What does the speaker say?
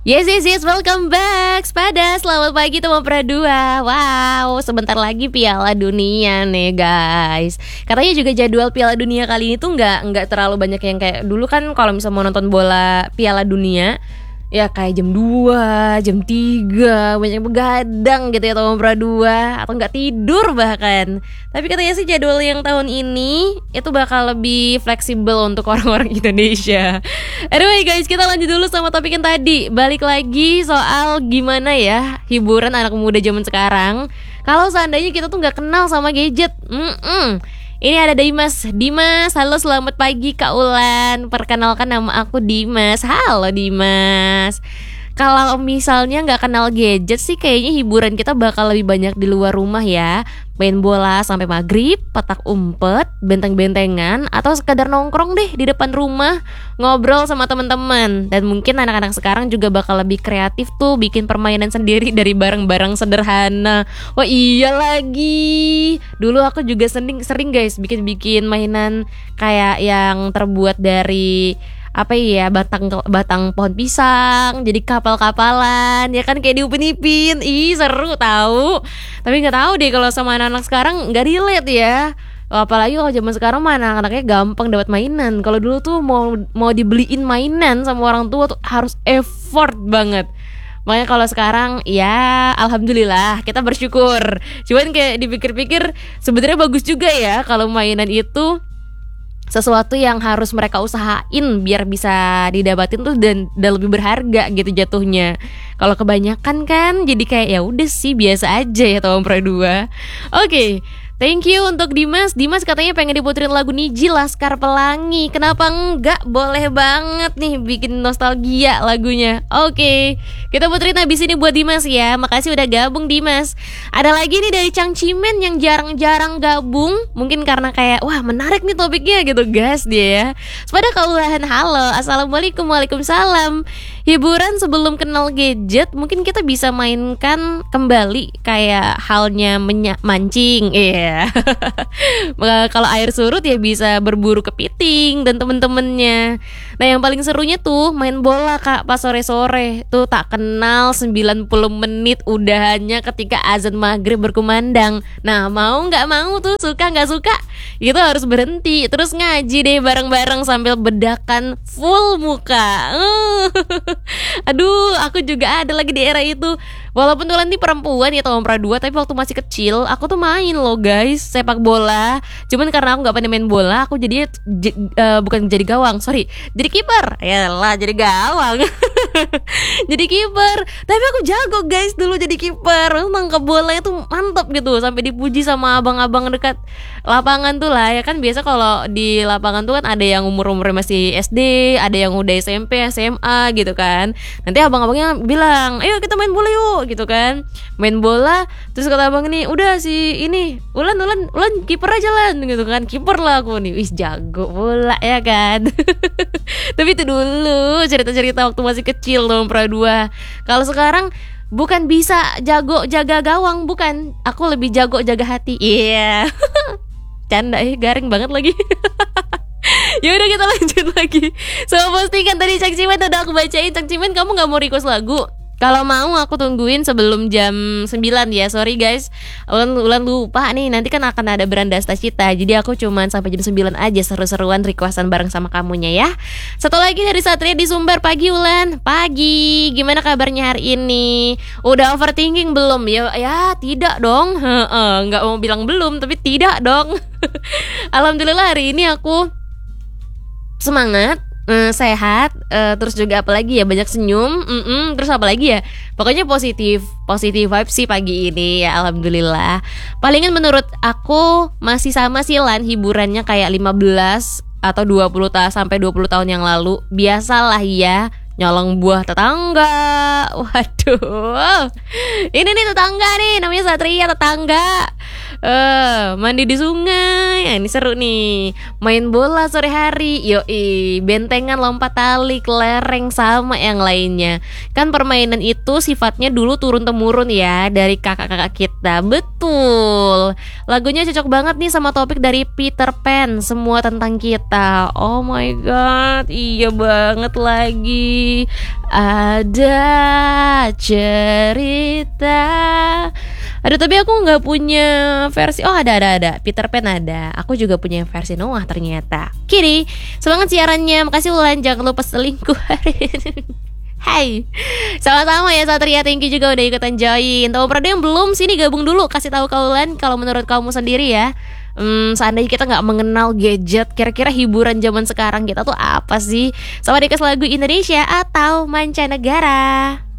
Yes, yes, yes, welcome back Spada, selamat pagi teman Pradua. Wow, sebentar lagi Piala Dunia nih guys. Katanya juga jadwal Piala Dunia kali ini tuh nggak terlalu banyak yang kayak dulu kan. Kalau misalnya mau nonton bola Piala Dunia ya kayak jam 2, jam 3 banyak begadang gitu ya teman Pradua. Atau nggak tidur bahkan. Tapi katanya sih jadwal yang tahun ini itu bakal lebih fleksibel untuk orang-orang Indonesia. Anyway guys, kita lanjut dulu sama topik yang tadi. Balik lagi soal gimana ya hiburan anak muda zaman sekarang. Kalau seandainya kita tuh nggak kenal sama gadget. Ini ada Dimas. Dimas, halo selamat pagi Kak Ulan. Perkenalkan nama aku Dimas. Halo Dimas. Kalau misalnya nggak kenal gadget sih kayaknya hiburan kita bakal lebih banyak di luar rumah ya. Main bola sampai maghrib, petak umpet, benteng-bentengan, atau sekadar nongkrong deh di depan rumah, ngobrol sama teman-teman. Dan mungkin anak-anak sekarang juga bakal lebih kreatif tuh, bikin permainan sendiri dari barang-barang sederhana. Wah iya lagi. Dulu aku juga sering guys bikin mainan kayak yang terbuat dari apa ya, batang pohon pisang jadi kapal-kapalan ya kan, kayak diupin ipin. Ih seru tahu. Tapi nggak tahu deh kalau sama anak-anak sekarang nggak relate ya. Apalagi kalau zaman sekarang mana anak-anaknya gampang dapat mainan. Kalau dulu tuh mau dibeliin mainan sama orang tua tuh harus effort banget. Makanya kalau sekarang ya alhamdulillah kita bersyukur. Cuman kayak dipikir-pikir sebenarnya bagus juga ya kalau mainan itu sesuatu yang harus mereka usahain biar bisa didapatin tuh dan lebih berharga gitu jatuhnya. Kalau kebanyakan kan jadi kayak ya udah sih biasa aja ya tahun Pradua. Oke. Thank you untuk Dimas. Dimas katanya pengen diputerin lagu Niji Laskar Pelangi. Kenapa enggak? Boleh banget nih bikin nostalgia lagunya. Oke, kita puterin habis ini buat Dimas ya. Makasih udah gabung Dimas. Ada lagi nih dari Chang Cimen yang jarang-jarang gabung. Mungkin karena kayak wah menarik nih topiknya gitu gas dia ya. Sepada kaulahan halo. Assalamualaikum, waalaikumsalam. Hiburan sebelum kenal gadget mungkin kita bisa mainkan kembali kayak halnya mancing. Iya. Kalau air surut ya bisa berburu kepiting dan temen-temennya. Nah yang paling serunya tuh main bola Kak pas sore-sore. Tuh tak kenal 90 menit udahannya ketika azan maghrib berkumandang. Nah mau gak mau tuh, suka gak suka, itu harus berhenti. Terus ngaji deh bareng-bareng sambil bedakan full muka. Aduh aku juga ada lagi di era itu. Walaupun tuh nanti perempuan ya tahun Pradua, tapi waktu masih kecil aku tuh main loh guys sepak bola. Cuman karena aku gak pandai main bola, aku jadi bukan jadi gawang, sorry, jadi kiper. Yalah jadi gawang. Jadi kiper. Tapi aku jago guys dulu jadi kiper. Nangkep bolanya tuh mantap gitu, sampai dipuji sama abang-abang dekat lapangan tuh lah. Ya kan biasa kalau di lapangan tuh kan ada yang umur-umurnya masih SD, ada yang udah SMP, SMA gitu kan. Nanti abang-abangnya bilang, ayo kita main bola yuk gitu kan. Main bola, terus kata abang ini, udah si ini Ulan kiper aja lah gitu kan. Kiper lah aku nih, wis jago bola ya kan. Tapi itu dulu cerita-cerita waktu masih kecil dong Pradua. Kalau sekarang bukan bisa jago jaga gawang, bukan, aku lebih jago jaga hati. Iya. Canda garing banget lagi. Ya udah kita lanjut lagi. Sama postingan tadi Cang Cimen udah aku bacain. Cang Cimen kamu gak mau request lagu? Kalau mau aku tungguin sebelum jam 9 ya. Sorry guys, Ulan lupa nih. Nanti kan akan ada Berandasta Cita. Jadi aku cuman sampai jam 9 aja seru-seruan requestan bareng sama kamunya ya. Satu lagi dari Satria di Sumber. Pagi Ulan. Pagi. Gimana kabarnya hari ini? Udah overthinking belum? Ya tidak dong. Nggak mau bilang belum, tapi tidak dong. Alhamdulillah hari ini aku semangat, sehat, terus juga apalagi ya banyak senyum, terus apalagi ya pokoknya positif vibes sih pagi ini ya alhamdulillah. Palingan menurut aku masih sama sih Lan, hiburannya kayak 15 atau 20 tahun sampai 20 tahun yang lalu. Biasalah ya nyolong buah tetangga. Waduh, ini nih tetangga nih namanya Satria, tetangga Mandi di sungai. Ini seru nih. Main bola sore hari. Yoi, bentengan, lompat tali, kelereng sama yang lainnya. Kan permainan itu sifatnya dulu turun temurun ya dari kakak-kakak kita. Betul. Lagunya cocok banget nih sama topik dari Peter Pan, semua tentang kita. Oh my god, iya banget lagi. Ada cerita. Aduh, tapi aku nggak punya versi. Oh, ada. Peter Pan ada. Aku juga punya versi Noah ternyata. Kiri, semangat siarannya. Makasih Ulan, jangan lupa selingkuh hari ini. Hai, sama-sama ya Satria, thank you juga udah ikutan join. Tahu pada yang belum, sini gabung dulu. Kasih tahu Kaulan kalau menurut kamu sendiri ya. Seandainya kita nggak mengenal gadget, kira-kira hiburan zaman sekarang kita tuh apa sih? Sama dikasih lagu Indonesia atau mancanegara?